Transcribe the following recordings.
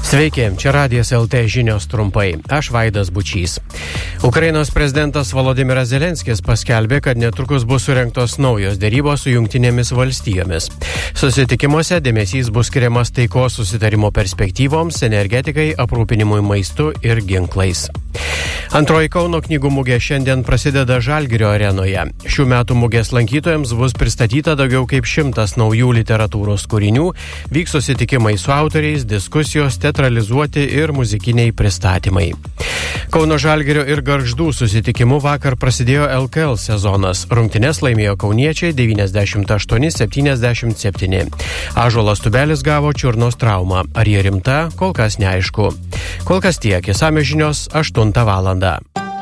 Sveiki, čia Radijas LT žinios trumpai. Aš Vaidas Bučys. Ukrainos prezidentas Volodymyras Zelenskis paskelbė, kad netrukus bus surengtos naujos dėrybos su Jungtinėmis valstijomis. Susitikimuose dėmesys bus skiriamas taikos susitarimo perspektyvoms, energetikai, aprūpinimui maistu ir ginklais. Antroji Kauno knygų mugė šiandien prasideda Žalgirio arenoje. Šių metų mugės lankytojams bus pristatyta daugiau kaip 100 naujų literatūros kūrinių, vyks susitikimai su autoriais, diskusijos, teatralizuoti ir muzikiniai pristatymai. Kauno Žalgirio ir Gargždų susitikimu vakar prasidėjo LKL sezonas. Rungtynes laimėjo kauniečiai 98-77. Ąžuolas Tubelis gavo čiurnos traumą. Ar jie rimta, kol kas neaišku. Kol kas tiek, išsamios žinios 8 valandą.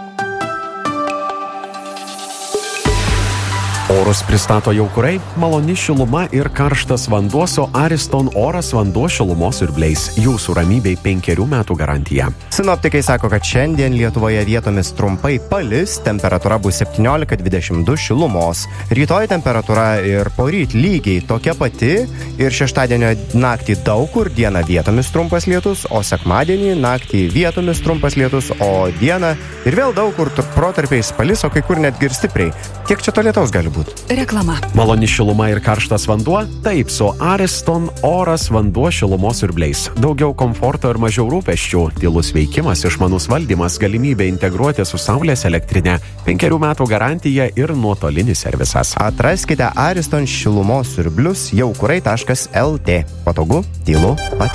Orus pristato jau kurai, maloni šiluma ir karštas vanduo su Ariston oras vanduo šilumos siurbliais. Jūsų ramybei 5 metų garantija. Sinoptikai sako, kad šiandien Lietuvoje vietomis trumpai palis, temperatūra bus 17-22 šilumos. Rytoj temperatūra ir poryt lygiai tokia pati ir šeštadienio naktį daug kur dieną vietomis trumpas lietus, o sekmadienį naktį vietomis trumpas lietus, o dieną ir vėl daug kur protarpiais palis, o kai kur netgi ir stipriai. Kiek čia to lietaus gali būti? Reklama. Maloni šiluma ir karštas vanduo? Taip, su Ariston oras vanduo šilumos siurbliais. Daugiau komforto ir mažiau rūpesčių. Tylus veikimas, išmanus valdymas, galimybė integruoti su saulės elektrinė, 5 metų garantija ir nuotolinis servisas. Atraskite Ariston šilumos siurblius jaukurai.lt. Patogu, tylu, patikimu.